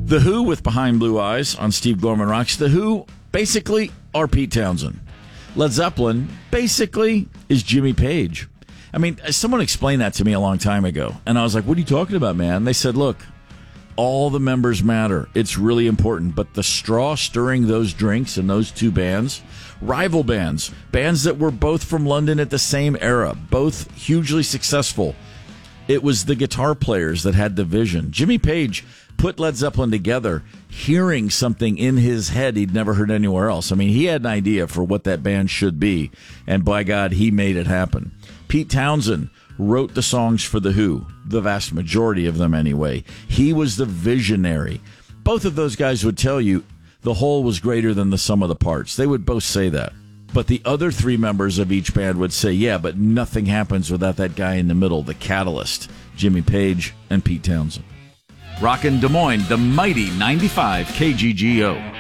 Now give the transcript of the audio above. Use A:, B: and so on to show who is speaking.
A: The Who with Behind Blue Eyes on Steve Gorman Rocks. The Who basically are Pete Townsend. Led Zeppelin basically is Jimmy Page. I mean, someone explained that to me a long time ago, and I was like, what are you talking about, man? They said, look, all the members matter. It's really important, but the straw stirring those drinks in those two bands, rival bands that were both from London at the same era, both hugely successful, it was the guitar players that had the vision. Jimmy Page put Led Zeppelin together, hearing something in his head he'd never heard anywhere else. I mean, he had an idea for what that band should be, and by God, he made it happen. Pete Townsend wrote the songs for The Who, the vast majority of them anyway. He was the visionary. Both of those guys would tell you the whole was greater than the sum of the parts. They would both say that. But the other three members of each band would say, yeah, but nothing happens without that guy in the middle, the catalyst, Jimmy Page and Pete Townsend. Rockin' Des Moines, the mighty 95 KGGO.